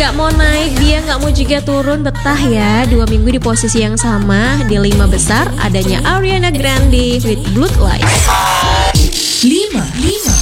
nggak mau naik, dia nggak mau juga turun. Betah ya 2 minggu di posisi yang sama. Di 5 besar adanya Ariana Grande with Bloodline. 5